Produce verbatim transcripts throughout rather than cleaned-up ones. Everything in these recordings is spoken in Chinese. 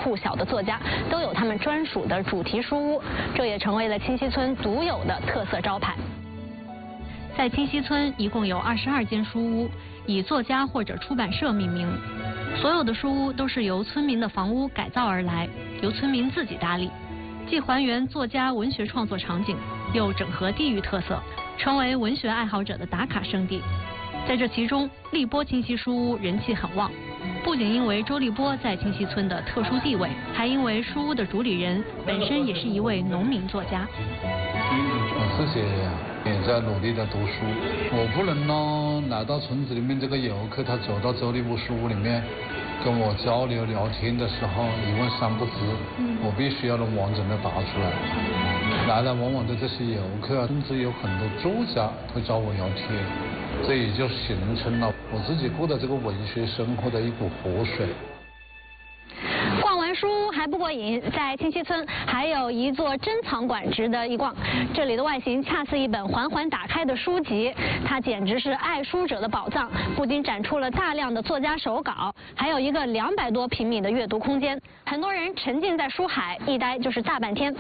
户小的作家都有他们专属的主题书屋，这也成为了清溪村独有的特色招牌。在清溪村一共有二十二间书屋，以作家或者出版社命名。所有的书屋都是由村民的房屋改造而来，由村民自己打理，既还原作家文学创作场景，又整合地域特色，成为文学爱好者的打卡圣地。在这其中，立波清溪书屋人气很旺，不仅因为周立波在清溪村的特殊地位，还因为书屋的主理人本身也是一位农民作家。 我自己也在努力的读书，我不能呢来到村子里面，这个游客他走到周立波书屋里面跟我交流聊天的时候一问三不知，我必须要能完整的答出来。来来往往的这些游客，甚至有很多作家会找我聊天，这也就形成了我自己过的这个文学生活的一股活水。 逛完书屋还不过瘾，在清溪村还有一座珍藏馆值得一逛。这里的外形恰似一本缓缓打开的书籍，它简直是爱书者的宝藏。不仅展出了大量的作家手稿，还有一个两百多平米的阅读空间，很多人沉浸在书海，一待就是大半天。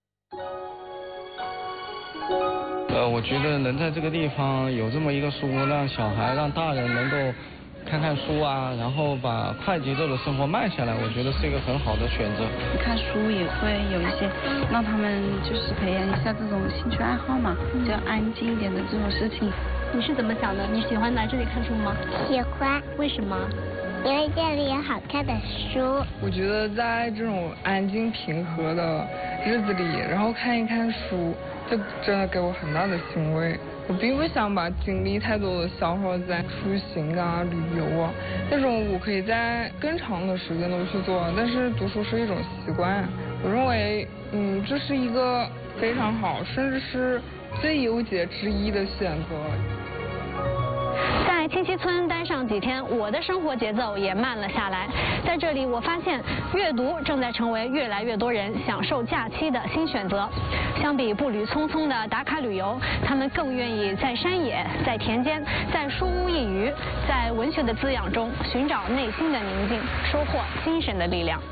呃，我觉得能在这个地方有这么一个书屋，让小孩、让大人能够看看书啊，然后把快节奏的生活慢下来，我觉得是一个很好的选择。 看书也会有一些让他们就是培养一下这种兴趣爱好嘛，比较安静一点的这种事情。 你是怎么想的？你喜欢来这里看书吗？ 喜欢。 为什么？ 因为这里有好看的书。 我觉得在这种安静平和的日子里，然后看一看书，这真的给我很大的欣慰。我并不想把精力太多的消耗在出行啊、旅游啊那种，我可以在更长的时间都去做。但是读书是一种习惯，我认为，嗯，这是一个非常好，甚至是最优解之一的选择。 在清溪村待上几天，我的生活节奏也慢了下来。在这里，我发现阅读正在成为越来越多人享受假期的新选择。相比步履匆匆的打卡旅游，他们更愿意在山野、在田间、在书屋一隅，在文学的滋养中寻找内心的宁静，收获精神的力量。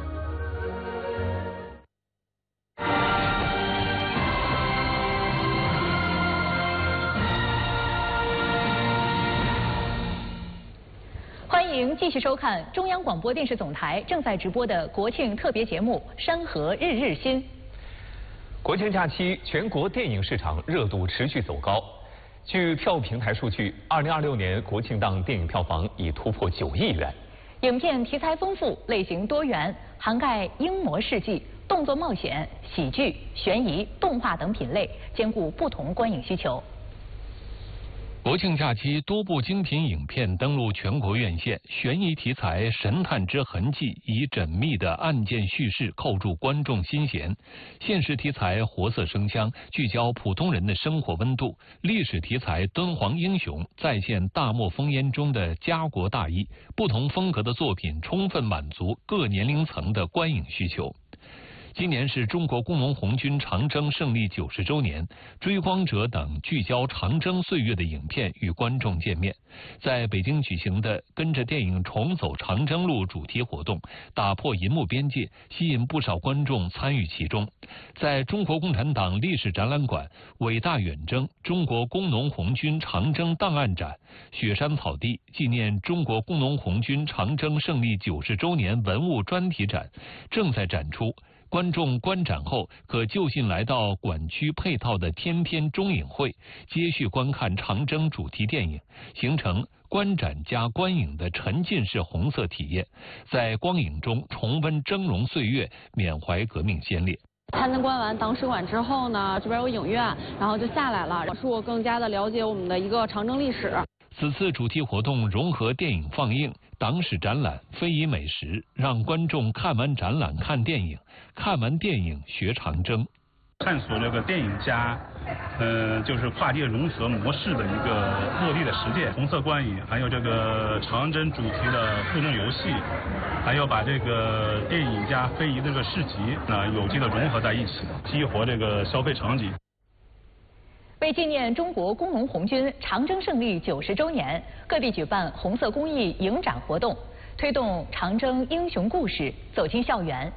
欢迎继续收看中央广播电视总台正在直播的国庆特别节目《山河日日新》。 国庆假期，全国电影市场热度持续走高。据票务平台数据，二零二六年国庆档电影票房已突破九亿元。 影片题材丰富，类型多元，涵盖英模事迹、动作冒险、喜剧、悬疑、动画等品类，兼顾不同观影需求。 国庆假期，多部精品影片登陆全国院线。悬疑题材《神探之痕迹》以缜密的案件叙事扣住观众心弦；现实题材《活色生香》聚焦普通人的生活温度；历史题材《敦煌英雄》再现大漠烽烟中的家国大义。不同风格的作品充分满足各年龄层的观影需求。今年是中国工农红军长征胜利九十周年，《追光者》等聚焦长征岁月的影片与观众见面。在北京举行的“跟着电影重走长征路”主题活动，打破银幕边界，吸引不少观众参与其中。在中国共产党历史展览馆“伟大远征：中国工农红军长征档案展”、雪山草地纪念中国工农红军长征胜利九十周年文物专题展正在展出。观众观展后可就近来到馆区配套的天天中影会，接续观看长征主题电影，形成观展加观影的沉浸式红色体验，在光影中重温峥嵘岁月，缅怀革命先烈。 参观完党史馆之后呢，这边有影院，然后就下来了，使我更加的了解我们的一个长征历史。 此次主题活动融合电影放映、党史展览、非遗美食，让观众看完展览看电影，看完电影学长征。 探索这个电影加，呃，就是跨界融合模式的一个落地的实践，红色观影，还有这个长征主题的互动游戏，还有把这个电影加非遗这个市集啊有机的融合在一起，激活这个消费场景。 为纪念中国工农红军长征胜利九十周年，各地举办红色公益影展活动，推动长征英雄故事走进校园。